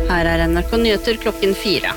Her NRK Nyheter klokken 4.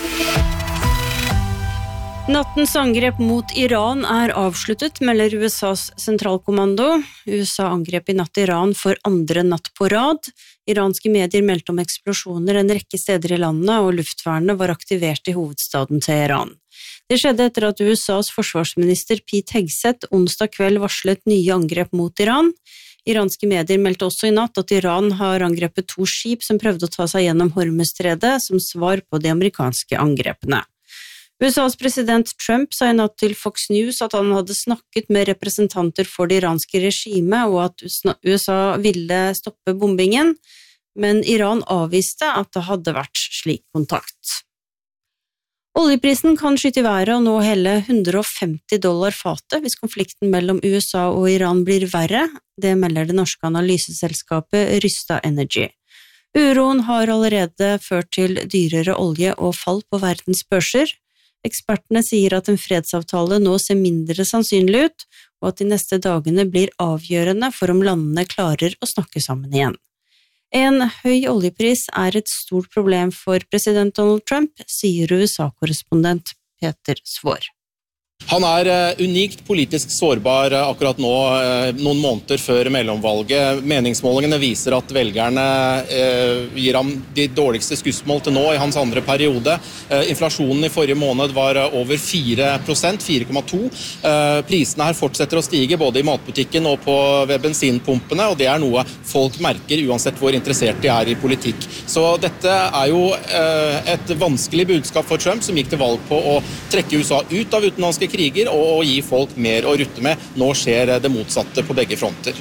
Nattens angrep mot Iran avsluttet, melder USAs sentralkommando. USA angrep i natt Iran for andre natt på rad. Iranske medier meldte om eksplosjoner en rekke steder i landet, og luftvernet var aktivert i hovedstaden Teheran. Det skjedde etter at USAs forsvarsminister Pete Hegseth onsdag kveld varslet nye angrep mot Iran. Iranske medier meldte også i natt at Iran har angrepet 2 skip som prøvde å ta seg gjennom Hormuzstredet som svar på de amerikanske angrepene. USAs president Trump sa i natt til Fox News at han hadde snakket med representanter for det iranske regimet og at USA ville stoppe bombingen, men Iran avviste at det hadde vært slik kontakt. Oljeprisen kan skyte i været og nå hele $150 fatet hvis konflikten mellom USA og Iran blir verre, det melder det norske analyseselskapet Rystad Energy. Uroen har allerede ført til dyrere olje og fall på verdens børser. Ekspertene sier at en fredsavtale nå ser mindre sannsynlig ut, og at de neste dagene blir avgjørende for om landene klarer å snakke sammen igjen. En høy oljepris et stort problem for president Donald Trump, sier USA-korrespondent Peter Svaar. Han unikt politisk sårbar akkurat nå, noen måneder før mellomvalget. Meningsmålingene viser at velgerne gir ham de dårligste skussmål til nå i hans andre periode. Inflasjonen i forrige måned var over 4%, 4,2. Prisene her fortsetter å stige både i matbutikken og ved bensinpumpene, og det noe folk merker uansett hvor interessert de i politikk. Så dette jo et vanskelig budskap for Trump, som gikk til valg på å trekke USA ut av utenlandske kriger og gi folk mer å rutte med. Nå skjer det motsatte på begge fronter.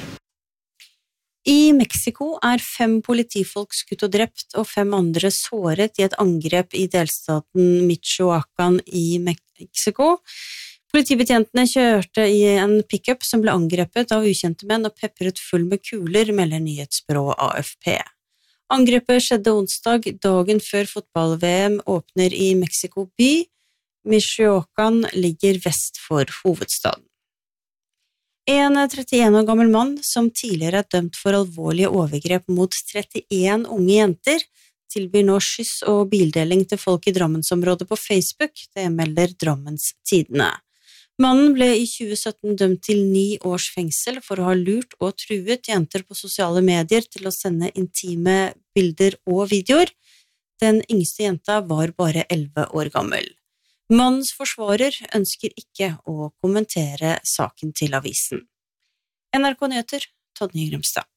I Mexico 5 politifolk skutt og drept, og 5 andre såret i et angrep i delstaten Michoacán i Mexico. Politibetjentene kjørte i en pickup som ble angrepet av ukjente menn og pepret full med kuler, melder nyhetsbyrået AFP. Angrepet skjedde onsdag, dagen før fotball-VM åpner i Mexico by. Michoacán ligger vest for hovedstaden. En 31 år gammel mann som tidligere dømt for alvorlige overgrep mot 31 unge jenter, tilbyr nå skyss og bildeling til folk i Drammensområdet på Facebook, det melder Drammens Tidende. Mannen ble i 2017 dømt til 9 års fengsel for å ha lurt og truet jenter på sosiale medier til å sende intime bilder og videoer. Den yngste jenta var bare 11 år gammel. Mannens forsvarer ønsker ikke å kommentere saken til avisen. NRK Nyheter, Tonje Grimstad.